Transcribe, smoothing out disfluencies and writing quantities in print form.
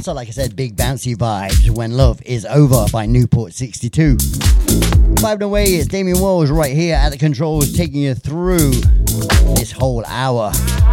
also, like I said, big bouncy vibes. When Love Is Over by Newport 62. Vibing away, it's Damien Walls right here at the controls, taking you through this whole hour.